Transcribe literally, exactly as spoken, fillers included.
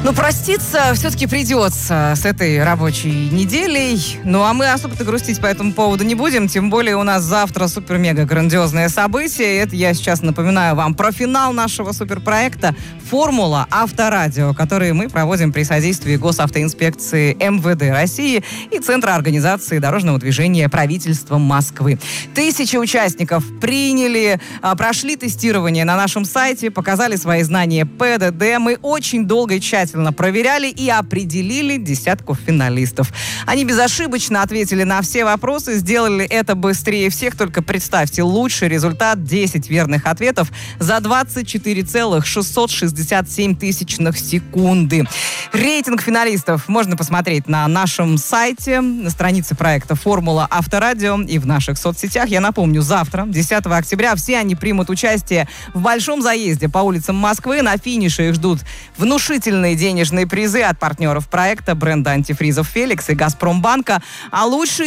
Ну, проститься все-таки придется с этой рабочей неделей. Ну, а мы особо-то грустить по этому поводу не будем. Тем более у нас завтра супер-мега-грандиозное событие. Это я сейчас напоминаю вам про финал нашего суперпроекта «Формула Авторадио», который мы проводим при содействии Госавтоинспекции эм вэ дэ России и Центра организации дорожного движения правительства Москвы. Тысячи участников приняли, прошли тестирование на нашем сайте, показали свои знания пэ дэ дэ. Мы очень долго и тщательно проверяли и определили десятку финалистов. Они безошибочно ответили на все вопросы, сделали это быстрее всех. Только представьте, лучший результат — десять верных ответов за двадцать четыре целых шестьсот шестьдесят семь тысячных секунды. Рейтинг финалистов можно посмотреть на нашем сайте, на странице проекта «Формула Авторадио» и в наших соцсетях. Я напомню, завтра, десятого октября, все они примут участие в большом заезде по улицам Москвы. На финише их ждут внушительные денежные призы от партнеров проекта, бренда антифризов «Феликс» и «Газпромбанка». А лучшие